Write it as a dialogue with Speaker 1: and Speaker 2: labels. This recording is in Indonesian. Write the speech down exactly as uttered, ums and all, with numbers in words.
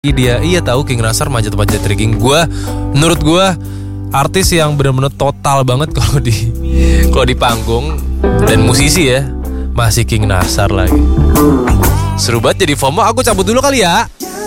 Speaker 1: Dia iya tahu King Nasar manjat-manjat rigging. Gua menurut gua artis yang benar-benar total banget kalau di kalau di panggung dan musisi ya masih King Nasar lagi. Seru banget jadi FOMO. Aku cabut dulu kali ya.